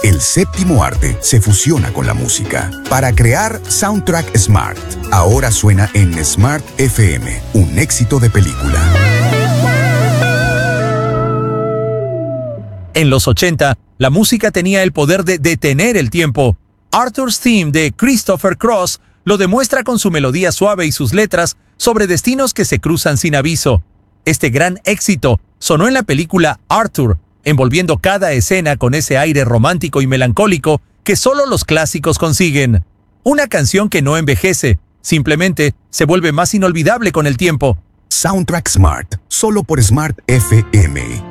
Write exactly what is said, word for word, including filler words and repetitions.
El séptimo arte se fusiona con la música para crear Soundtrack Smart. Ahora suena en Smart F M, un éxito de película. En los ochenta, la música tenía el poder de detener el tiempo. Arthur's Theme de Christopher Cross lo demuestra con su melodía suave y sus letras sobre destinos que se cruzan sin aviso. Este gran éxito sonó en la película Arthur, envolviendo cada escena con ese aire romántico y melancólico que solo los clásicos consiguen. Una canción que no envejece, simplemente se vuelve más inolvidable con el tiempo. Soundtrack Smart, solo por Smart F M.